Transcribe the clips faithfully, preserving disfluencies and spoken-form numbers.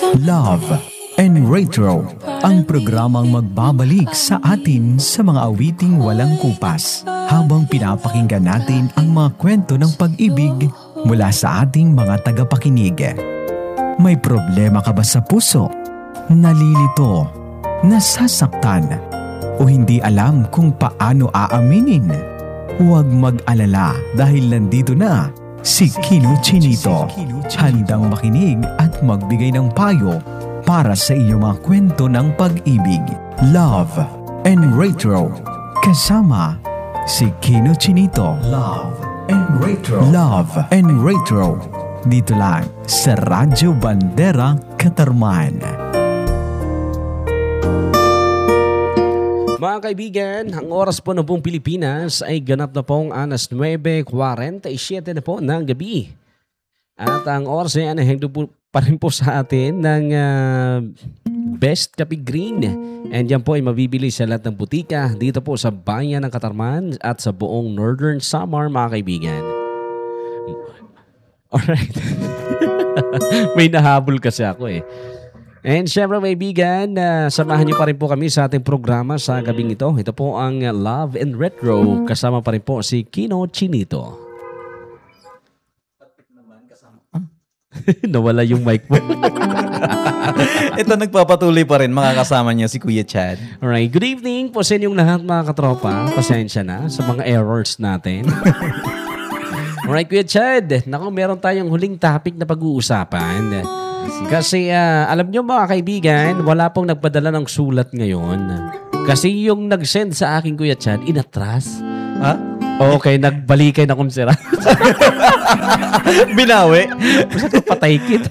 Love and Retro, ang programang magbabalik sa atin sa mga awiting walang kupas habang pinapakinggan natin ang mga kwento ng pag-ibig mula sa ating mga tagapakinig. May problema ka ba sa puso? Nalilito? Nasasaktan? O hindi alam kung paano aaminin? Huwag mag-alala dahil nandito na si Kino Chinito, handang makinig at magbigay ng payo para sa iyong mga kwento ng pag-ibig, love, and retro. Kasama si Kino Chinito. Love and Retro. Love and Retro. Dito lang sa Radyo Bandera, Katarman. Mga kaibigan, ang oras po na pong Pilipinas ay ganap na pong alas nuwebe forty-seven na po ng gabi. At ang oras ay anahendo po pa rin po sa atin ng uh, Best Kape Green. And yan po ay mabibili sa lahat ng butika dito po sa bayan ng Katarman at sa buong Northern Samar, mga kaibigan. Alright. May nahabol kasi ako eh. And syempre kaibigan, uh, samahan niyo pa rin po kami sa ating programa sa gabing ito. Ito po ang uh, Love and Retro. Kasama pa rin po si Kino Chinito. Nawala yung mic mo. Ito nagpapatuloy pa rin mga kasama niya si Kuya Chad. Alright, good evening po sa inyong lahat mga katropa. Pasensya na sa mga errors natin. Alright Kuya Chad, naku meron tayong huling topic na pag-uusapan. Kasi uh, alam nyo mga kaibigan, wala pong nagpadala ng sulat ngayon. Kasi yung nag-send sa akin Kuya Chad, inatras. Ha? Okay, nagbalikay na kung sira. Binawi. Basta ko patay kit.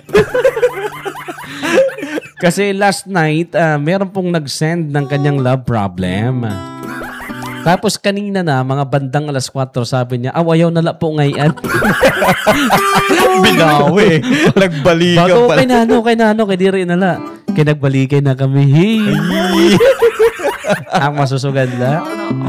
Kasi last night, uh, meron pong nag-send ng kanyang love problem. Tapos kanina na, mga bandang alas kwatro, sabi niya, aw, ayaw nala po ngayon. Binawi. Nagbalikay bago pala. Bago kay nano, kay nano, kay diri nala. Kaya nagbalikay na kami. Hey. Ang masusugad na.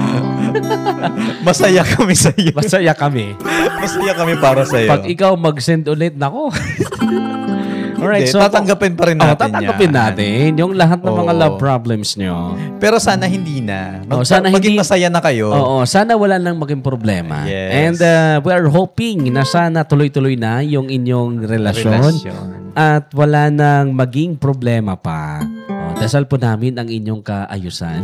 Masaya kami sa iyo. Masaya kami. Masaya kami para sa iyo. Pag ikaw mag-send ulit, nako. Alright, so tatanggapin pa rin natin. Oh, tatanggapin yan. natin yung lahat ng oh. mga love problems nyo. Pero sana hindi na. Mag- oh, sana maging hindi, masaya na kayo. Oo, sana wala nang maging problema. Yes. And uh, we are hoping na sana tuloy-tuloy na yung inyong relasyon. relasyon. At wala nang maging problema pa. Oh, dasal po namin ang inyong kaayusan.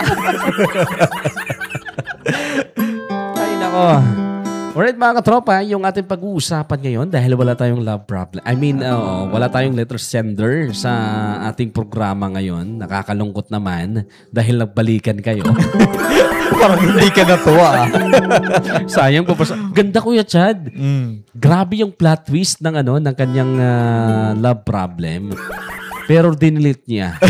Ay, nako. Alright mga katropa, yung ating pag-uusapan ngayon dahil wala tayong love problem. I mean, uh, wala tayong letter sender sa ating programa ngayon. Nakakalungkot naman dahil nagbalikan kayo. Parang hindi ka natuwa. Sayang po. Ganda Kuya Chad. Mm. Grabe yung plot twist ng ano ng kanyang uh, love problem. Pero dinilit niya.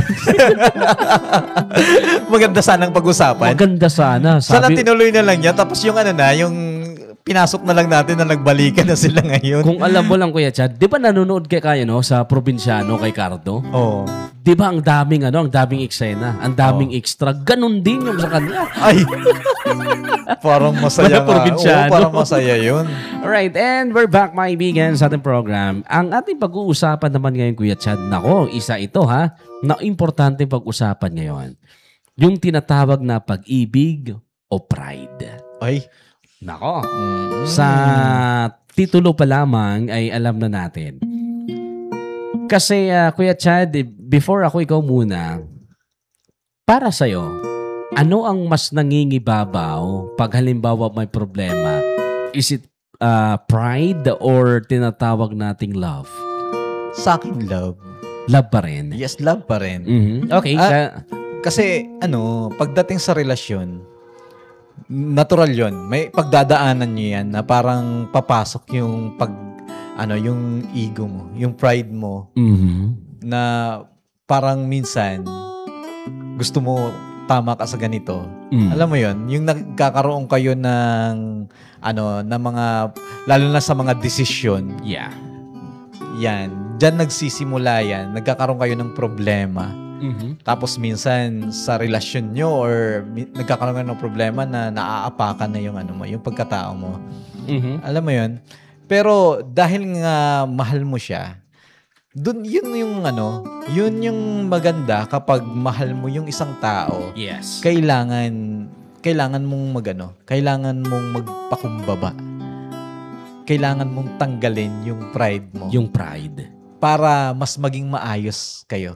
Maganda sanang pag-usapan. Maganda sana. Sabi, sana tinuloy na lang niya. Tapos yung ano na, yung pinasok na lang natin na nagbalikan na sila ngayon. Kung alam mo lang Kuya Chad, di ba nanonood kay kaya no sa Probinsyano kay Cardo? Oo. Oh. Di ba ang daming ano, ang daming eksena, ang daming oh. extra. Ganon din yung sa kanya. Ay. Parang masaya nga. Oo, parang masaya yun. Alright, and we're back mga ibigan sa ating program. Ang ating pag-uusapan naman ngayon Kuya Chad, nako, isa ito ha, na importante pag-usapan ngayon. Yung tinatawag na pag-ibig o pride. Ay. Nako, mm-hmm. sa titulo pa lamang ay alam na natin. Kasi uh, Kuya Chad, before ako ikaw muna, para sa'yo, ano ang mas nangingibabaw pag halimbawa may problema? Is it uh, pride or tinatawag nating love? Sa akin, love. Love pa rin? Yes, love pa rin. Mm-hmm. Okay. Ah, ka- kasi, ano, pagdating sa relasyon, natural yon. May pagdadaanan niyo yan na parang papasok yung pag ano yung ego mo, yung pride mo. Mm-hmm. Na parang minsan gusto mo tama ka sa ganito. Mm. Alam mo yon, yung nagkakaroon kayo ng ano, na mga lalo na sa mga desisyon. Yeah. Yan, diyan nagsisimula yan. Nagkakaroon kayo ng problema. Mm-hmm. Tapos minsan sa relasyon nyo or mi- nagkakaroon ng problema na naaapakan na yung ano mo, yung pagkatao mo. Mm-hmm. Alam mo yun? Pero dahil nga mahal mo siya, dun, yun yung ano, yun yung maganda kapag mahal mo yung isang tao. Yes. Kailangan, kailangan mong magano, kailangan mong magpakumbaba. Kailangan mong tanggalin yung pride mo. Yung pride. Para mas maging maayos kayo.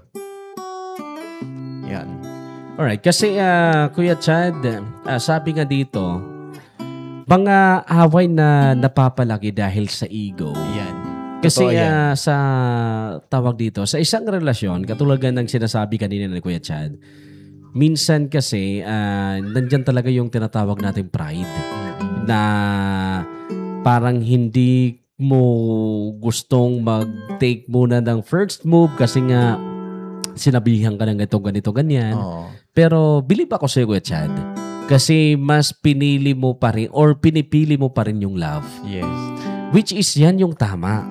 Yan. Alright, kasi uh, Kuya Chad, uh, sabi nga dito, mga away na napapalaki dahil sa ego. Yan. Kasi Totoo yan. uh, sa tawag dito, sa isang relasyon, katulad ng sinasabi kanina ni Kuya Chad, minsan kasi uh, nandyan talaga yung tinatawag nating pride na parang hindi mo gustong mag-take muna ng first move kasi nga sinabihan ka ng ganito, ganito, ganyan. Oo. Pero believe ako sa'yo, Kuya Chad, kasi mas pinili mo pa rin or pinipili mo pa rin yung love. Yes. Which is yan yung tama.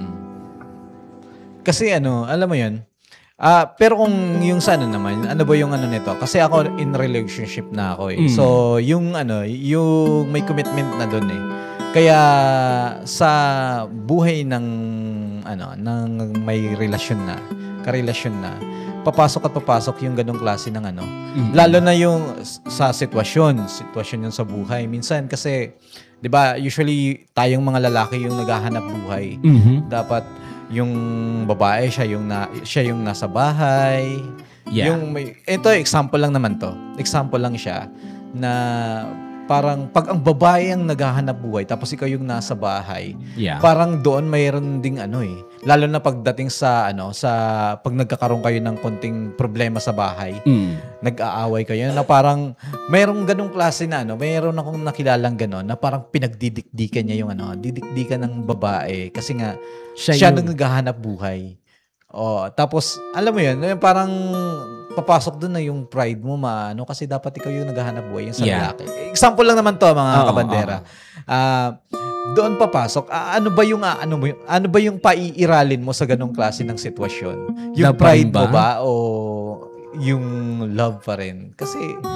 Kasi ano, alam mo yun, ah pero kung yung sa ano naman, ano ba yung ano nito? Kasi ako in relationship na ako eh. Mm. So, yung ano, yung may commitment na doon eh. Kaya sa buhay ng ano, ng may relasyon na, karelasyon na, papasok at papasok yung ganong klase ng ano. Mm. Lalo na yung sa sitwasyon, sitwasyon yun sa buhay. Minsan kasi, 'di ba, usually tayong mga lalaki yung naghahanap buhay. Mm-hmm. Dapat yung babae siya yung na, siya yung nasa bahay. Yeah. Yung may ito example lang naman to. Example lang siya na parang pag ang babae ang naghahanap buhay tapos ikaw yung nasa bahay. Yeah. Parang doon mayroon ding ano eh. Lalo na pagdating sa ano sa pag nagkakaroon kayo ng konting problema sa bahay. Mm. Nag-aaway kayo na parang mayroong ganung klase na ano, mayroon akong nakilalang ganon na parang pinagdidikdikan niya yung ano, didikdikan ng babae kasi nga Siya, siya, yung... nang naghahanap buhay. Oh, tapos alam mo yun, yung parang papasok doon na yung pride mo maano kasi dapat ikaw yung naghahanap buhay yung sa Yeah. lalaki. Example lang naman to mga Oo, kabandera. Ah, doon papasok, ah, ano ba yung ah, ano mo yung, ano ba yung paiiralin mo sa ganung klase ng sitwasyon? Yung Love pa rin pride mo ba? ba o yung love pa rin? Kasi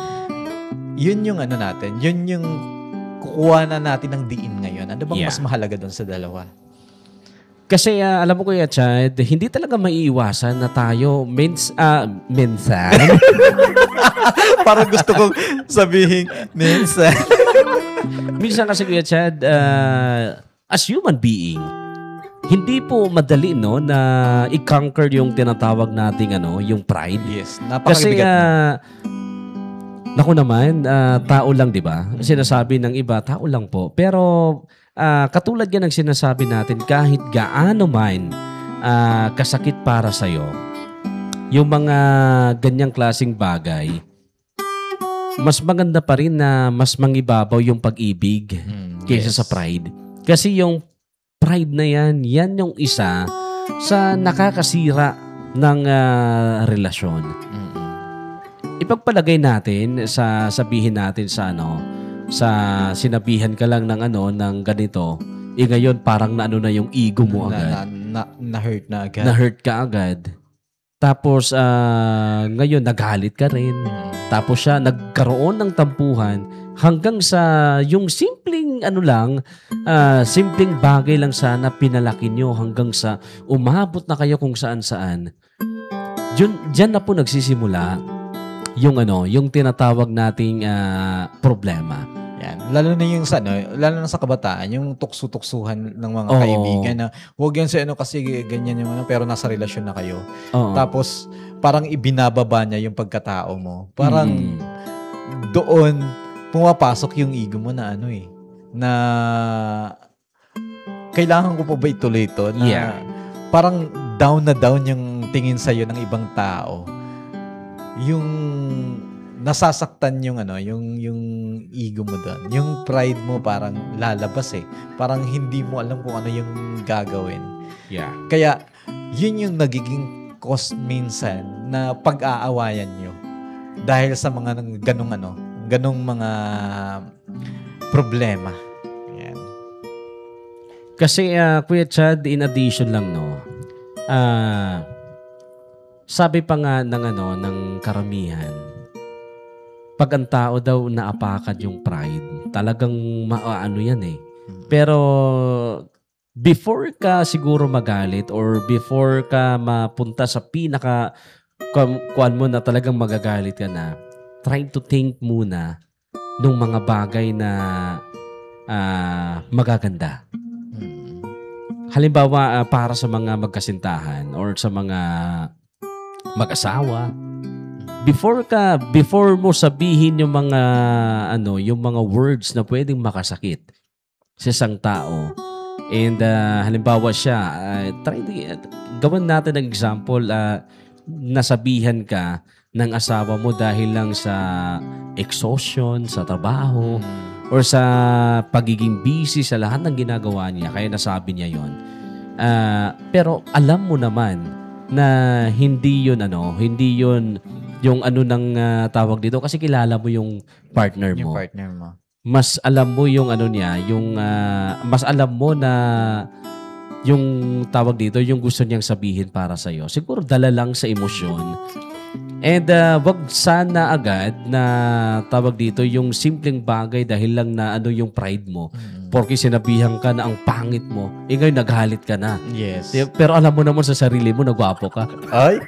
yun yung ano natin, yun yung kukuha na natin ng diin ngayon. Ano bang Yeah. mas mahalaga doon sa dalawa? Kasi uh, alam mo Kuya Chad, hindi talaga maiiwasan na tayo mins, uh, minsan. Parang gusto kong sabihin minsan. minsan kasi Kuya Chad, uh, as human being, hindi po madali no na i-conquer yung tinatawag nating ano, yung pride. Yes, Kasi napakabigat na. uh, naku naman, uh, tao lang 'di ba? Sinasabi ng iba, tao lang po. Pero uh, katulad yan ng sinasabi natin, kahit gaano man uh, kasakit para sa'yo, yung mga ganyang klaseng bagay, mas maganda pa rin na mas mangibabaw yung pag-ibig Mm, kaysa yes. sa pride. Kasi yung pride na yan, yan yung isa sa nakakasira ng uh, relasyon. Mm-mm. Ipagpalagay natin sa sabihin natin sa ano, sa sinabihan ka lang ng ano, ng ganito, eh ngayon parang naano na yung ego mo na, agad. na, na, na-hurt na agad. Na-hurt ka agad. Tapos ah, ngayon nagalit ka rin. Mm. Tapos siya nagkaroon ng tampuhan hanggang sa yung simpleng ano lang, ah, simpleng bagay lang sana pinalaki nyo hanggang sa umabot na kayo kung saan-saan. Diyan, diyan na po nagsisimula yung ano, yung tinatawag nating ah, problema. Yan. Lalo na yung sa, ano, lalo na sa kabataan, yung tukso-tuksuhan ng mga Oo. kaibigan na huwag yan sa ano kasi ganyan yung ano, pero nasa relasyon na kayo. Oo. Tapos, parang ibinababa niya yung pagkatao mo. Parang Mm. doon, pumapasok yung ego mo na ano eh, na kailangan ko pa ba ituloy ito? Na Yeah. parang down na down yung tingin sa'yo ng ibang tao. Yung nasasaktan yung ano, yung yung ego mo doon. Yung pride mo parang lalabas eh. Parang hindi mo alam kung ano yung gagawin. Yeah. Kaya yun yung nagiging cause minsan na pag-aawayan nyo dahil sa mga nang- ganong ano, ganong mga problema. Yan. Kasi ah, Kuya Chad, in addition lang no. Ah, sabi pa nga ng ano ng karamihan, pag ang tao daw naapakad yung pride, talagang maano yan eh. Pero before ka siguro magalit or before ka mapunta sa pinaka kuan mo na talagang magagalit ka na, try to think muna nung mga bagay na uh, magaganda. Halimbawa, uh, para sa mga magkasintahan or sa mga mag-asawa, before ka before mo sabihin yung mga ano, yung mga words na pwedeng makasakit sa isang tao. And uh, halimbawa siya, uh, try uh, gawin natin ng example, uh, nasabihan ka ng asawa mo dahil lang sa exhaustion sa trabaho or sa pagiging busy sa lahat ng ginagawa niya, kaya nasabi niya yon. Uh, pero alam mo naman na hindi yun ano, hindi yun yung ano ng uh, tawag dito, kasi kilala mo yung partner mo. Yung partner mo. Mas alam mo yung ano niya, yung uh, mas alam mo na yung tawag dito, yung gusto niyang sabihin para sa iyo. Siguro dala lang sa emosyon. And uh, wag sana agad na tawag dito yung simpleng bagay dahil lang na ano yung pride mo. Mm-hmm. Porque sinabihan ka na ang pangit mo, eh ngayon naghalit ka na. Yes. Pero alam mo naman sa sarili mo, nagwapo ka. Ay?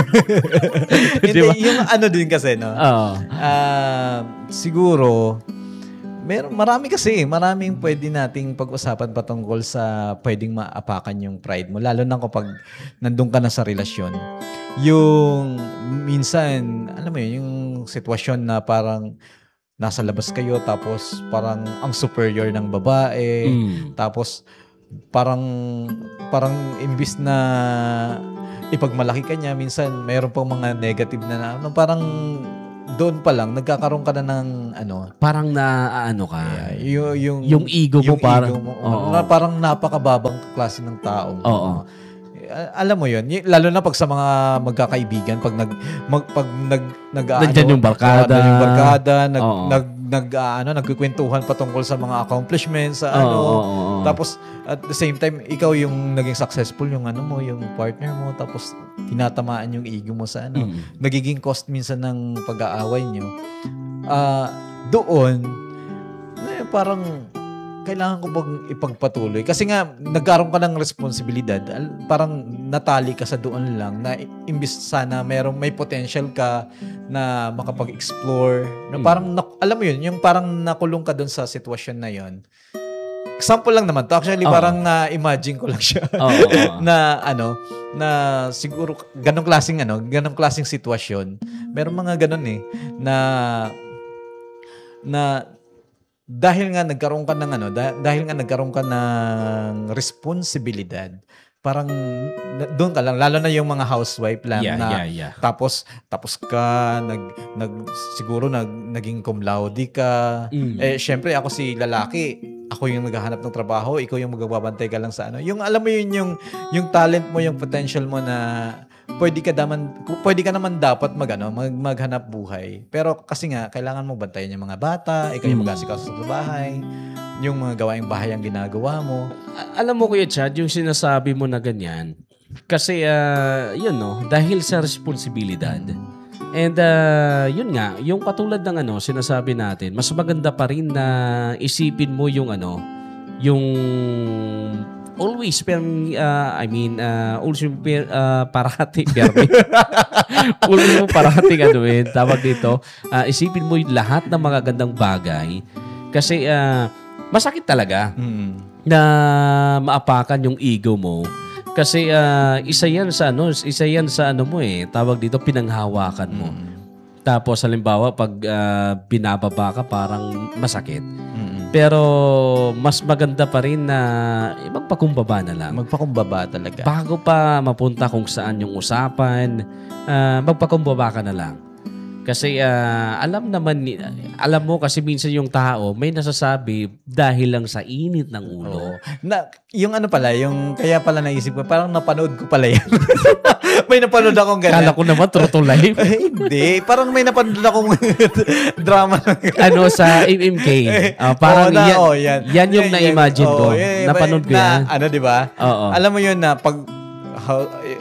Diba? Hindi, yung ano din kasi, no? Oo. Uh, siguro, Mer marami kasi, maraming pwede nating pag-usapan patungkol sa pwedeng maapakan yung pride mo. Lalo na kapag nandun ka na sa relasyon. Yung minsan, alam mo yun, yung sitwasyon na parang nasa labas kayo tapos parang ang superior ng babae. Mm. Tapos parang, parang imbis na ipagmalaki ka niya, minsan mayroon pang mga negative na, ano, parang doon pa lang nagkakaroon ka na ng ano, parang na ano ka, yeah, yung, yung yung ego mo, yung parang ego mo, oh, na, parang napakababang klase ng tao. Oo. Alam mo yun, y- lalo na pag sa mga magkakaibigan, pag nag mag, pag nag nag nandiyan yung barkada, uh, yung barkada, nag Oo. nag nag uh, ano, nagkukwentuhan patungkol sa mga accomplishments, sa ano. Oo, oo, oo. Tapos at the same time, ikaw yung naging successful, yung ano mo, yung partner mo, tapos tinatamaan yung ego mo sa ano. Mm. Nagiging cost minsan ng pag-aaway niyo. Ah, uh, doon eh, parang kailangan ko bang ipagpatuloy? Kasi nga, nagkaroon ka ng responsibilidad. Parang natali ka sa doon lang na imbis sana merong may potential ka na makapag-explore. Na parang, na, alam mo yun, yung parang nakulong ka doon sa sitwasyon na yun. Example lang naman to. Actually, oh. parang na-imagine ko lang siya. Oh, oh, oh. na, ano, na siguro, ganong klaseng, ano, ganong klaseng sitwasyon. Merong mga ganon eh, na, na, dahil nga nagkaroon ka ng ano, dah- dahil nga nagkaroon ka ng responsibilidad, parang doon ka lang, lalo na yung mga housewife lang yeah, na yeah, yeah. tapos tapos ka nag nag siguro nag naging cum laude ka. Mm. Eh syempre ako si lalaki, ako yung naghahanap ng trabaho, ikaw yung magbabantay ka lang sa ano. Yung alam mo yun, yung yung talent mo, yung potential mo na pwede ka naman pwede ka naman dapat magano mag, maghanap buhay. Pero kasi nga kailangan mo bantayan yung mga bata, ikaw yung mag-asikaso sa bahay, yung mga gawaing bahay ang ginagawa mo. Alam mo Kuya Chad, yung sinasabi mo na ganyan, kasi uh, yun no, dahil sa responsibilidad. And uh, yun nga, yung katulad ng ano, sinasabi natin, mas maganda pa rin na isipin mo yung ano, yung always permi, uh, I mean, uh, always per, uh, parati, permi. always mo parati ganoin, tawag dito, uh, isipin mo yung lahat ng mga gandang bagay kasi uh, masakit talaga mm. na maapakan yung ego mo. Kasi uh, isa yan sa ano, isa yan sa ano mo eh, tawag dito pinanghawakan mo. Mm. Tapos halimbawa pag uh, binababa ka parang masakit. Mm. Pero mas maganda pa rin na eh, magpakumbaba na lang. Magpakumbaba talaga. Bago pa mapunta kung saan yung usapan, uh, magpakumbaba ka na lang. Kasi uh, alam naman, alam mo kasi minsan yung tao may nasasabi dahil lang sa init ng ulo. Oo. Na, yung ano pala, yung kaya pala naisip ko, parang napanood ko pala yan. May napanood akong ganyan. Kala ko naman true to life. Eh, hindi. Parang may napanood akong drama. Ano sa M M K. Uh, parang oh, na, yan, oh, yan. yan yung na-imagine oh, ko. Yan, napanood ko na, yan. Ano, di ba? Oo. Alam mo yun na pag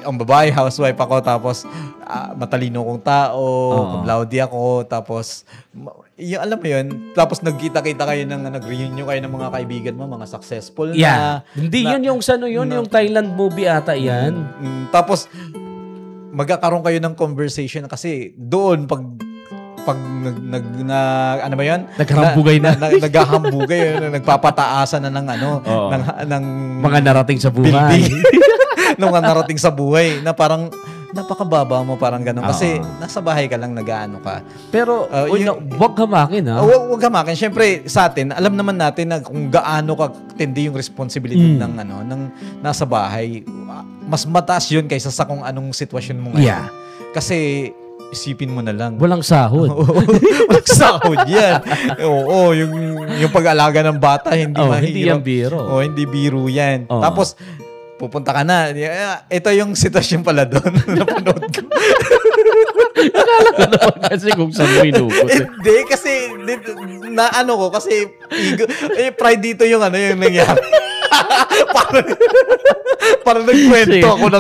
ang babae, housewife ako, tapos uh, matalino kong tao, kumlaudi ako, tapos, yung, alam mo yun, tapos nagkita-kita kayo ng, nag-reunion kayo ng mga kaibigan mo, mga successful yeah. na. Hindi, na, yun yung sano yun, na, yung Thailand movie ata yan. Mm, tapos, magkakaroon kayo ng conversation kasi doon, pag pag nag, nag na, ano ba yan? Naghahambugay na. na, na naghahambugay, nagpapataasan na ng ano, Oo. ng, ng mga narating sa buhay. Nung narating sa buhay, na parang, napakababa mo, parang gano'n. Kasi, Oo. nasa bahay ka lang, nag-ano ka. Pero, Uh, uy, yung- na, wag hamakin, ha? Uh, wag, wag hamakin. Siyempre, sa atin, alam naman natin na kung gaano ka tindi yung responsibility Mm. ng, ano, ng nasa bahay. Mas mataas yun kaysa sa kung anong sitwasyon mo ngayon. Yeah. Kasi, isipin mo na lang. Walang sahod. Oo, walang sahod yan. Oo, yung, yung pag-alaga ng bata, hindi Oh, mahirap. hindi yan biro. Oo, hindi biro yan. Oo. Tapos, pupunta ka na. Ito yung sitwasyon pala doon. Napanood ko. Akala ko naman kasi kung saan mo inukot. eh. Hindi, kasi, dito, na ano ko, kasi, ego, eh, pride dito yung ano, yung nangyari. parang, parang nagkwento Sige. ako ng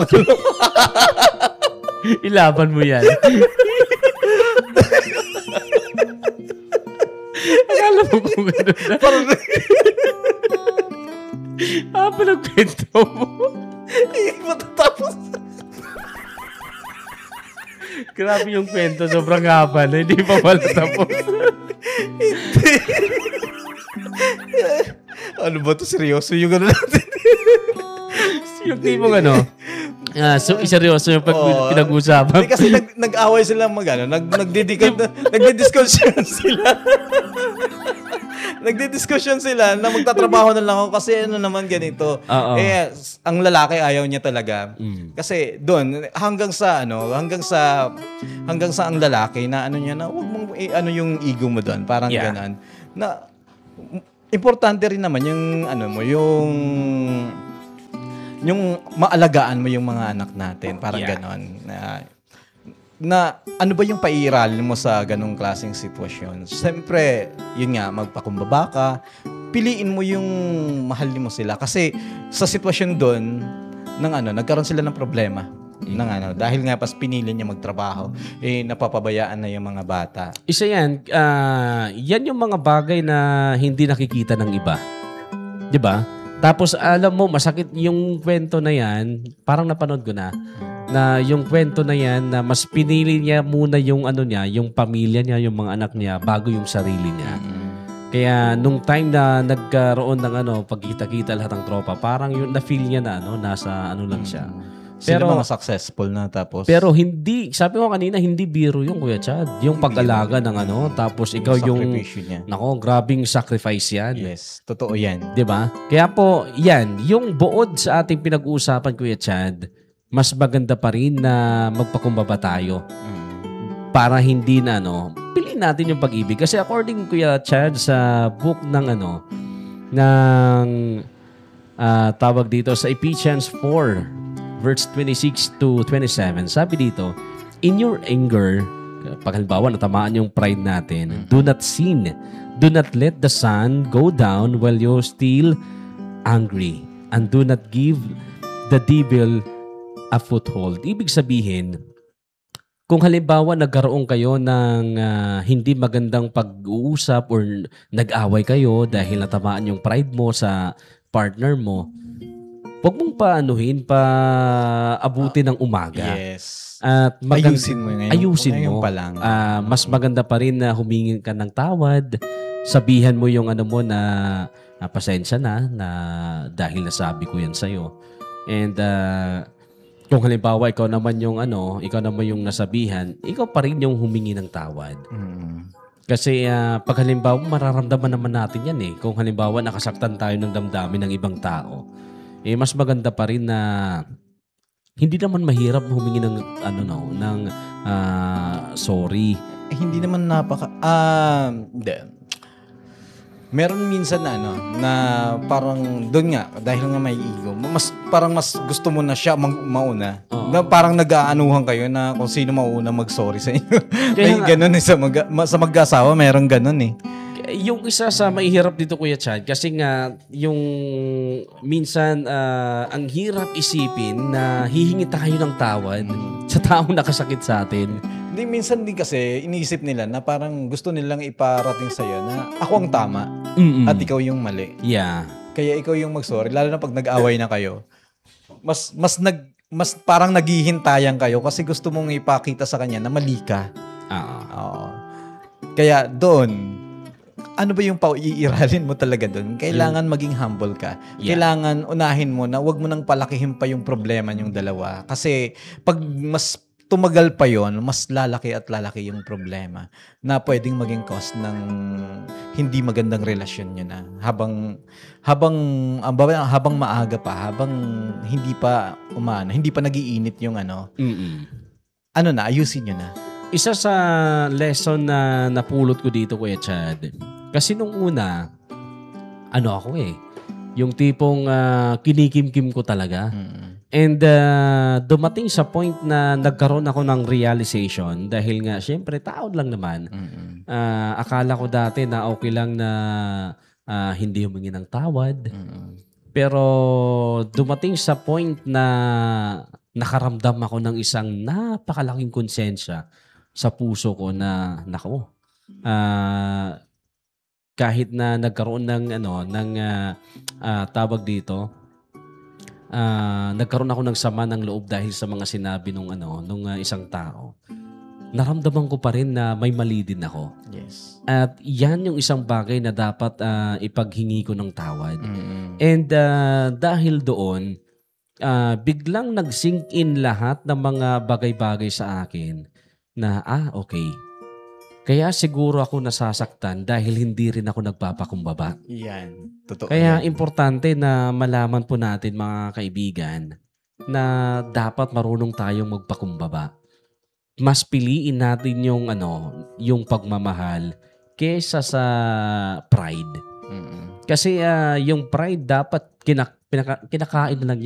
Ilaban mo yan. Akala mo kung ano na. parang, Ah, pinagkwento mo. hindi matatapos. Grabe yung kwento. Sobrang haba na. Hindi pa pala tapos. Ano ba to? Seryoso yung ano natin? Yung tipong ano. Ah, so, iseryoso yung pag Oo. pinag-usapan. Hindi, kasi nag, nag-away sila mag ano, nag, nagdidikad, nagdidiscussion sila. Nagdidiscussion sila na magtatrabaho na lang ako kasi ano naman ganito. Oo. Eh, ang lalaki ayaw niya talaga. Mm. Kasi doon, hanggang sa ano, hanggang sa, hanggang sa ang lalaki na ano niya na, wag mong, i- ano yung ego mo doon. Parang Yeah. ganon. Na, importante rin naman yung, ano mo, yung, yung maalagaan mo yung mga anak natin. Parang Yeah. ganon. Na, na ano ba yung paiiralin mo sa ganong klaseng sitwasyon? Siyempre, yun nga, magpakumbaba ka, piliin mo yung mahal mo sila. Kasi sa sitwasyon doon, ng ano, nagkaroon sila ng problema. Ng ano, dahil nga pas pinili niya magtrabaho, eh napapabayaan na yung mga bata. Isa yan. ah, yan yung mga bagay na hindi nakikita ng iba. 'Di ba? Tapos alam mo, masakit yung kwento na yan. Parang napanood ko na. Na yung kwento na yan, na mas pinili niya muna yung ano niya, yung pamilya niya, yung mga anak niya, bago yung sarili niya. Kaya nung time na nagkaroon ng ano, pagkita-kita lahat ng tropa, parang yung na-feel niya na ano, nasa ano lang siya. Sila Pero- mga successful na tapos Pero hindi, sabi ko kanina, hindi biro yung Kuya Chad. Yung pag-alaga ng ano, tapos ikaw yung, sakripisyo niya. nako, grabing sacrifice yan. Yes, totoo yan. 'Di ba? Kaya po, yan, yung buod sa ating pinag-uusapan, Kuya Chad, mas maganda pa rin na magpakumbaba tayo para hindi na ano, piliin natin yung pag-ibig. Kasi according Kuya Chad sa book ng ano, ng ah, tawag dito sa Ephesians four, verse twenty-six to twenty-seven, sabi dito, in your anger, pag halimbawa natamaan yung pride natin, do not sin. Do not let the sun go down while you're still angry. And do not give the devil a foothold. Ibig sabihin, kung halimbawa nagkaroon kayo ng ah, hindi magandang pag-uusap or nag-away kayo dahil natamaan yung pride mo sa partner mo, huwag mong paanuhin, pa abuti ng umaga. Yes. At magand- Ayusin mo ngayon. Ayusin ngayon mo. pa lang. Ah, mas maganda pa rin na humingi ka ng tawad. Sabihan mo yung ano mo na, na pasensya na, na dahil nasabi ko yan sa'yo. And ah, kung halimbawa ikaw naman yung ano, ikaw naman yung nasabihan, ikaw pa rin yung humingi ng tawad. Mm. Kasi ah, pag halimbawa, mararamdaman naman natin yan eh. Kung halimbawa nakasaktan tayo ng damdamin ng ibang tao, eh mas maganda pa rin na hindi naman mahirap humingi ng ano no, ng ah, sorry. Eh, hindi naman napaka... Ah, hindi. Meron minsan na ano, na parang doon nga, dahil nga may ego, mas parang mas gusto mo na siya mag, mauna. Oo. Na parang nag-aanuhan kayo na kung sino mauna mag-sorry sa inyo. Kaya May nga- ganun eh, sa, mag, ma- sa mag-asawa, meron ganun eh. yung isa sa mahihirap dito, Kuya Chad, kasi nga, yung minsan, uh, ang hirap isipin na hihingi tayo ng tawad sa taong nakasakit sa atin. Hindi, minsan din kasi iniisip nila na parang gusto nilang iparating sa'yo na ako ang tama Mm-mm. at ikaw yung mali. Yeah. Kaya ikaw yung mag-sorry, lalo na pag nag-away na kayo. Mas, mas nag... mas parang naghihintayan kayo kasi gusto mong ipakita sa kanya na mali ka. Oo. Oo. Kaya doon, ano ba yung pau-iiralin mo talaga doon? Kailangan maging humble ka. Yeah. Kailangan unahin mo na wag mo nang palakihin pa yung problema yung dalawa. Kasi pag mas tumagal pa yon, mas lalaki at lalaki yung problema na pwedeng maging cause ng hindi magandang relasyon nyo na. Habang habang habang maaga pa, habang hindi pa umano, hindi pa nagiinit yung ano. Mm-mm. Ano na, ayusin nyo na. Isa sa lesson na napulot ko dito, Kuya Chad, kasi nung una, ano ako eh, yung tipong uh, kinikimkim ko talaga. Mm-mm. And uh, dumating sa point na nagkaroon ako ng realization dahil nga, syempre, tao lang naman. Uh, akala ko dati na okay lang na uh, hindi humingi ng tawad. Mm-mm. Pero dumating sa point na nakaramdam ako ng isang napakalaking konsensya sa puso ko na, nako, uh, kahit na nagkaroon ng, ano, ng uh, uh, tawag dito, Uh, nagkaroon ako ng sama ng loob dahil sa mga sinabi nung ano nung uh, isang tao. Naramdaman ko pa rin na may mali din ako. Yes. At yan yung isang bagay na dapat uh, ipaghingi ko ng tawad. Mm-hmm. And uh, dahil doon, uh, biglang nag-sink in lahat ng mga bagay-bagay sa akin na ah, okay. Kaya siguro ako nasasaktan dahil hindi rin ako nagpapakumbaba. Yan. Totoo. Kaya yan. importante na malaman po natin, mga kaibigan, na dapat marunong tayong magpakumbaba. Mas piliin natin yung ano, yung pagmamahal kaysa sa pride. Mm-mm. Kasi uh, yung pride dapat kinak- pinaka- kinakain na lang